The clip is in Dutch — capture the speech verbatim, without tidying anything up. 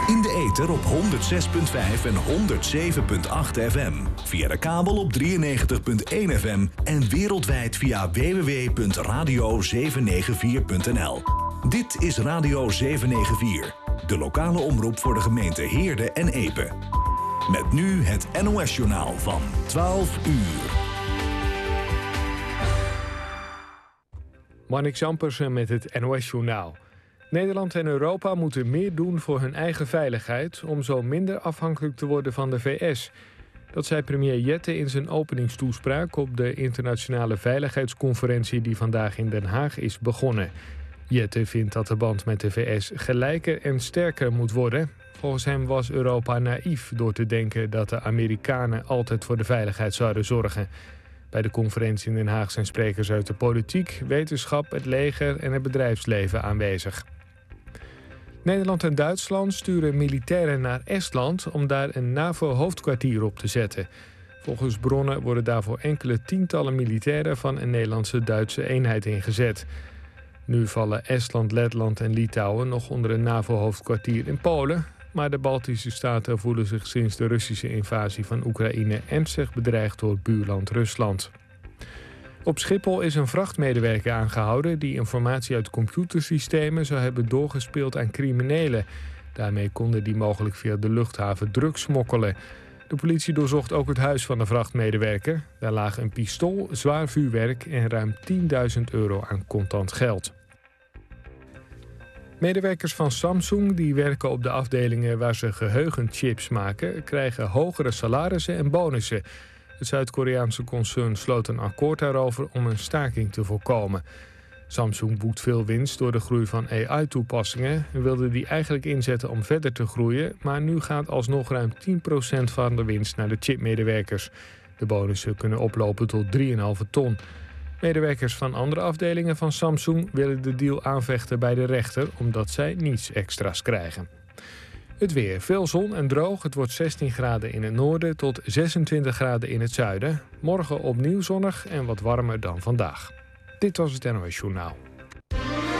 In de ether op honderd zes komma vijf en honderd zeven komma acht F M. Via de kabel op drieënnegentig komma één F M. En wereldwijd via w w w punt radio zeven negen vier punt n l. Dit is Radio zeven negen vier. De lokale omroep voor de gemeente Heerde en Epe. Met nu het N O S-journaal van twaalf uur. Marnix Ampersen met het N O S-journaal. Nederland en Europa moeten meer doen voor hun eigen veiligheid om zo minder afhankelijk te worden van de V S. Dat zei premier Jette in zijn openingstoespraak op de internationale veiligheidsconferentie die vandaag in Den Haag is begonnen. Jette vindt dat de band met de V S gelijker en sterker moet worden. Volgens hem was Europa naïef door te denken dat de Amerikanen altijd voor de veiligheid zouden zorgen. Bij de conferentie in Den Haag zijn sprekers uit de politiek, wetenschap, het leger en het bedrijfsleven aanwezig. Nederland en Duitsland sturen militairen naar Estland om daar een NAVO-hoofdkwartier op te zetten. Volgens bronnen worden daarvoor enkele tientallen militairen van een Nederlandse-Duitse eenheid ingezet. Nu vallen Estland, Letland en Litouwen nog onder een NAVO-hoofdkwartier in Polen. Maar de Baltische staten voelen zich sinds de Russische invasie van Oekraïne ernstig bedreigd door buurland Rusland. Op Schiphol is een vrachtmedewerker aangehouden die informatie uit computersystemen zou hebben doorgespeeld aan criminelen. Daarmee konden die mogelijk via de luchthaven drugs smokkelen. De politie doorzocht ook het huis van de vrachtmedewerker. Daar lagen een pistool, zwaar vuurwerk en ruim tienduizend euro aan contant geld. Medewerkers van Samsung die werken op de afdelingen waar ze geheugenchips maken, krijgen hogere salarissen en bonussen. Het Zuid-Koreaanse concern sloot een akkoord daarover om een staking te voorkomen. Samsung boekt veel winst door de groei van A I-toepassingen en wilde die eigenlijk inzetten om verder te groeien, maar nu gaat alsnog ruim tien procent van de winst naar de chipmedewerkers. De bonussen kunnen oplopen tot drie komma vijf ton. Medewerkers van andere afdelingen van Samsung willen de deal aanvechten bij de rechter, omdat zij niets extra's krijgen. Het weer. Veel zon en droog. Het wordt zestien graden in het noorden tot zesentwintig graden in het zuiden. Morgen opnieuw zonnig en wat warmer dan vandaag. Dit was het N O S Journaal.